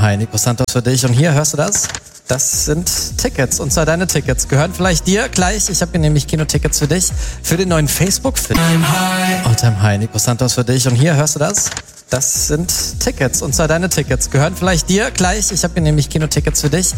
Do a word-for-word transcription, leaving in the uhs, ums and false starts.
High, Nico Santos für dich. Und hier, hörst du das? Das sind Tickets, und zwar deine Tickets. Gehören vielleicht dir gleich. Ich habe hier nämlich Kinotickets für dich, für den neuen Facebook-Film. All Time High, Nico Santos für dich. Und hier, hörst du das? Das sind Tickets, und zwar deine Tickets. Gehören vielleicht dir gleich. Ich habe hier nämlich Kinotickets für dich,